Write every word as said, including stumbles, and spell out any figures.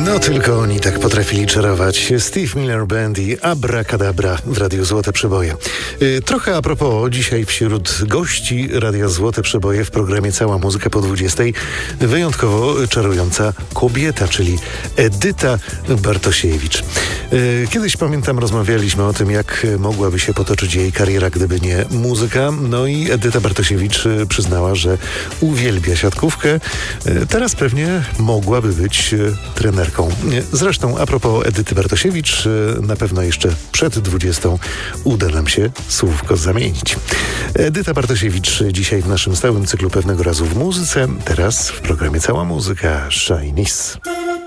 No tylko oni tak potrafili czarować. Steve Miller Band i Abracadabra w Radiu Złote Przeboje. Yy, trochę a propos, dzisiaj wśród gości Radia Złote Przeboje w programie Cała Muzyka po dwudziestej wyjątkowo czarująca kobieta, czyli Edyta Bartosiewicz. Yy, kiedyś pamiętam, rozmawialiśmy o tym, jak mogłaby się potoczyć jej kariera, gdyby nie muzyka. No i Edyta Bartosiewicz przyznała, że uwielbia siatkówkę. Yy, teraz pewnie mogłaby być yy, trenerką. Zresztą a propos Edyty Bartosiewicz, na pewno jeszcze przed dwudziestą uda nam się słówko zamienić. Edyta Bartosiewicz dzisiaj w naszym stałym cyklu Pewnego razu w muzyce, teraz w programie Cała Muzyka Shinies.